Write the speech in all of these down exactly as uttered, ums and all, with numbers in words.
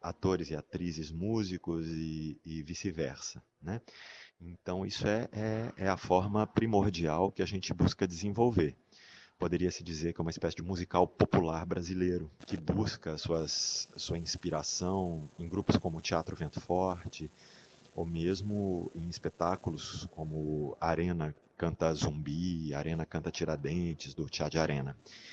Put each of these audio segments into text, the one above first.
atores e atrizes músicos e, e vice-versa, né? Então, isso é, é, é a forma primordial que a gente busca desenvolver. Poderia-se dizer que é uma espécie de musical popular brasileiro, que busca suas, sua inspiração em grupos como o Teatro Vento Forte, ou mesmo em espetáculos como Arena Canta Zumbi, Arena Canta Tiradentes, do Teatro de Arena.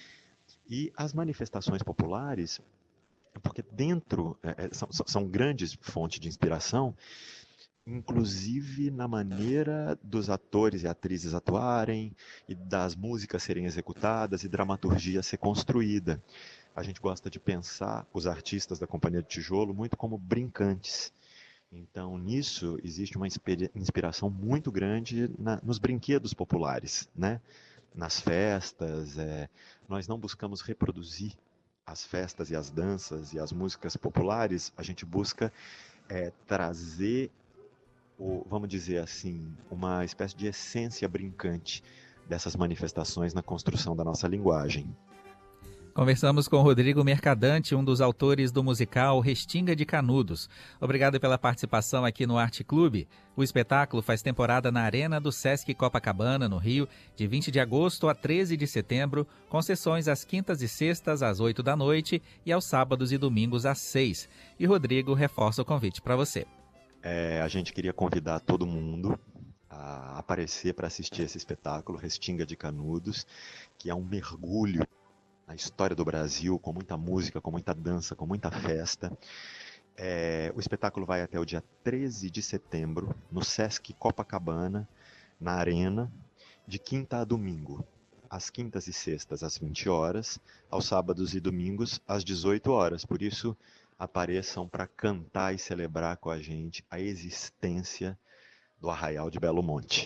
E as manifestações populares, porque dentro, é, são, são grandes fontes de inspiração, inclusive na maneira dos atores e atrizes atuarem, e das músicas serem executadas, e dramaturgia ser construída. A gente gosta de pensar os artistas da Companhia de Tijolo muito como brincantes. Então, nisso, existe uma inspiração muito grande na, nos brinquedos populares, né? Nas festas. É, nós não buscamos reproduzir as festas e as danças e as músicas populares, a gente busca é, trazer, o, vamos dizer assim, uma espécie de essência brincante dessas manifestações na construção da nossa linguagem. Conversamos com Rodrigo Mercadante, um dos autores do musical Restinga de Canudos. Obrigado pela participação aqui no Arte Clube. O espetáculo faz temporada na Arena do Sesc Copacabana, no Rio, de vinte de agosto a treze de setembro, com sessões às quintas e sextas às oito da noite e aos sábados e domingos às seis. E Rodrigo reforça o convite para você. É, a gente queria convidar todo mundo a aparecer para assistir esse espetáculo, Restinga de Canudos, que é um mergulho na história do Brasil, com muita música, com muita dança, com muita festa. É, o espetáculo vai até o dia treze de setembro, no Sesc Copacabana, na Arena, de quinta a domingo. Às quintas e sextas, às vinte horas, aos sábados e domingos, às dezoito horas. Por isso, apareçam para cantar e celebrar com a gente a existência do Arraial de Belo Monte.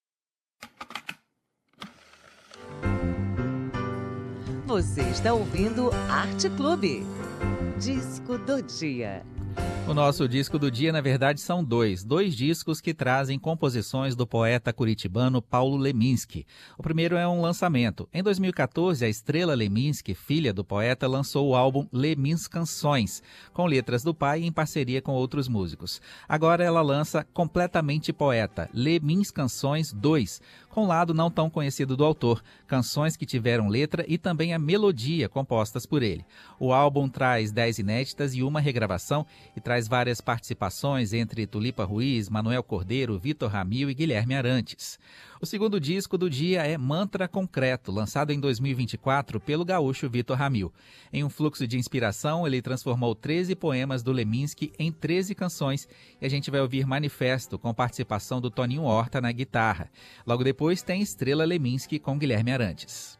Você está ouvindo Arte Clube. Disco do dia. O nosso disco do dia, na verdade, são dois. Dois discos que trazem composições do poeta curitibano Paulo Leminski. O primeiro é um lançamento. Em dois mil e quatorze, a Estrela Leminski, filha do poeta, lançou o álbum Lemins Canções, com letras do pai em parceria com outros músicos. Agora ela lança Completamente Poeta, Lemins Canções dois, com um lado não tão conhecido do autor, canções que tiveram letra e também a melodia compostas por ele. O álbum traz dez inéditas e uma regravação e traz várias participações entre Tulipa Ruiz, Manuel Cordeiro, Vitor Ramil e Guilherme Arantes. O segundo disco do dia é Mantra Concreto, lançado em dois mil e vinte e quatro pelo gaúcho Vitor Ramil. Em um fluxo de inspiração, ele transformou treze poemas do Leminski em treze canções e a gente vai ouvir Manifesto, com participação do Toninho Horta na guitarra. Logo depois tem Estrela Leminski com Guilherme Arantes.